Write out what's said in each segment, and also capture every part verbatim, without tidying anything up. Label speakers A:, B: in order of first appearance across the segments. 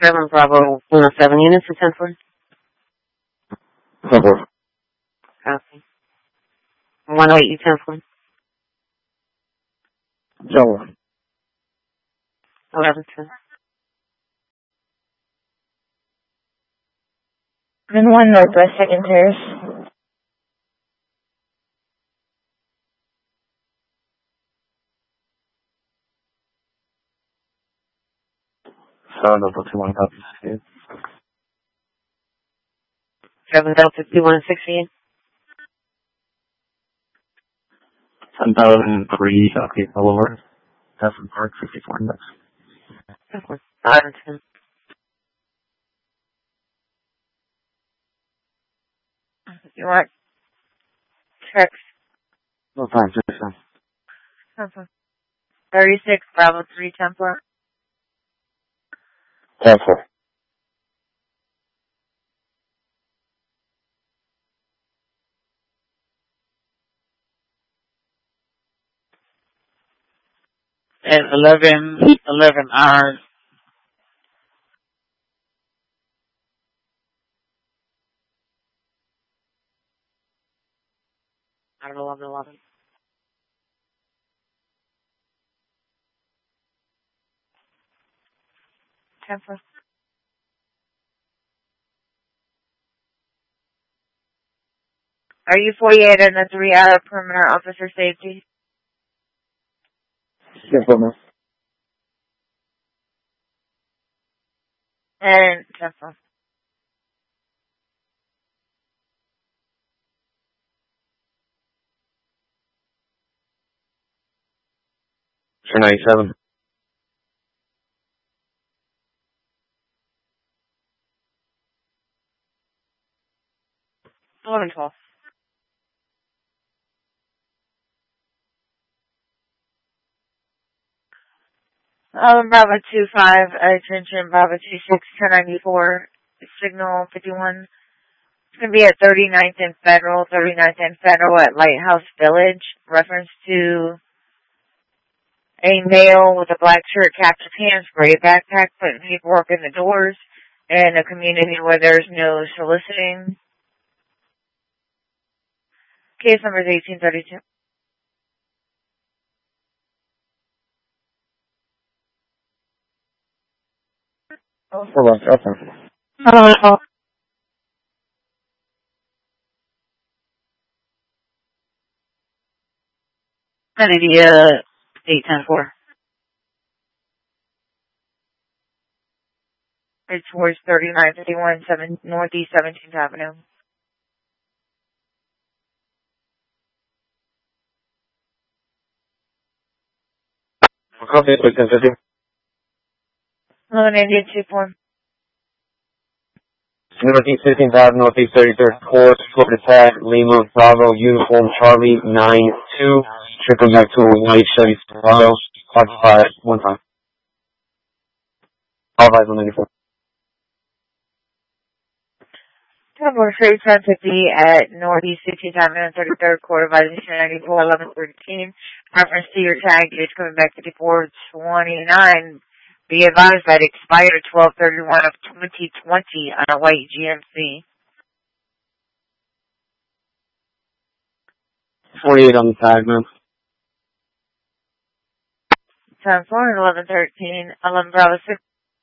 A: seven Bravo one oh seven units for ten four.
B: ten four.
A: Copy. one oh eight U ten four.
B: Jumbo.
A: eleven ten.
C: And one Northwest Second Terrace.
B: seven Delta two one copy.
A: seven Delta two one sixty-eight.
B: ten thousand three Southgate Boulevard. Hassan Park, fifty-four index.
A: eleven ten.
C: You want text?
B: No time, just
C: Okay. thirty-six Bravo three ten four.
B: ten four.
D: At eleven, eleven hours.
A: Out of eleven eleven.
C: ten four. Are you forty-eight in the three hour perimeter officer safety?
B: Yes, ma'am.
C: And ten four.
B: Sure, ninety-seven.
A: eleven twelve.
C: Um, Bravo two five, attention, Bravo two six, ten ninety-four, signal fifty-one. It's going to be at thirty-ninth and Federal, thirty-ninth and Federal at Lighthouse Village. Reference to a male with a black shirt, cap to pants, gray backpack, putting paperwork in the doors, in a community where there's no soliciting. Case number is eighteen thirty-two.
B: Hold on, okay.
A: Hello. Kennedy, uh, eight ten four.
C: It's towards thirty-nine fifty-one seven, Northeast seventeenth Avenue.
B: Copy, quick, ten fifty.
C: eleven Indian two four.
B: Northeast fifteenth Avenue, Northeast thirty-third Court, Florida Tag, Lima, Bravo, Uniform, Charlie, nine two, triple back to a white Chevy Silverado, occupied, one time. All five one ninety-four.
C: Tower Street ten fifty at Northeast sixteenth Avenue, thirty-third Court, violation ninety-four eleven thirteen. Reference to your tag is coming back fifty-four twenty-nine. Be advised that expired twelve thirty-one of twenty twenty on a white G M C.
B: forty-eight on the tag, man.
C: ten four eleven thirteen, eleven Bravo six.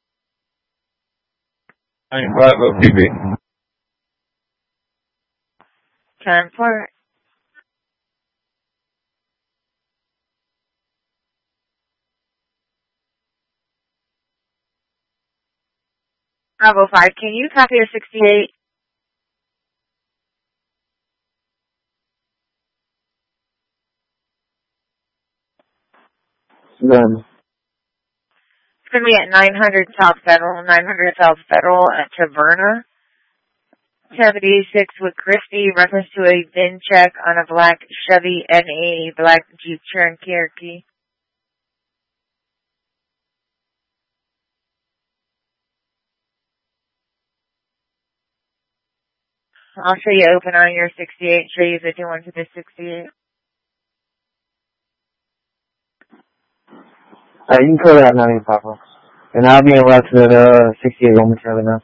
B: nine Bravo, P B.
C: ten four. Bravo five, can you copy a sixty-eight?
B: Then.
C: It's going to be at nine hundred South Federal, nine hundred South Federal at Taverna. seventy-six with Christie, reference to a V I N check on a black Chevy and a black Jeep Cherokee. I'll show you open on your sixty-eight, show you the one to the sixty-eight.
B: Uh, you can call that ninety-five. And I'll be arrested at uh, sixty-eight Roman Charlie now.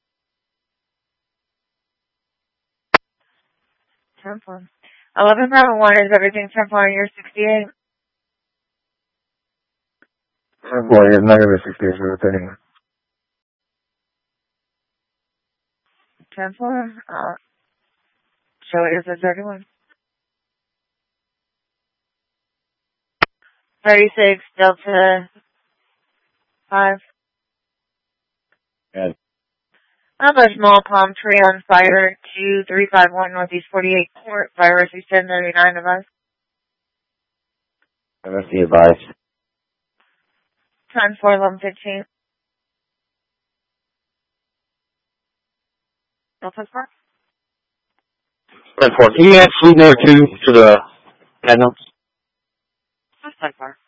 C: ten four. eleven Bravo one, is everything ten four on your sixty-eight?
B: ten four, yeah, not gonna be sixty-eight, so it's anyway.
C: ten four, uh, show it as a thirty-one. thirty-six, Delta five.
B: Good.
C: I have a small palm tree on fire, two three five one Northeast forty-eight Court, fire rescue ten thirty-nine of us.
B: That's the advice.
C: ten four, eleven fifteen. Delta four.
B: ten four, can you add food there too to the head notes?
C: That's ten four.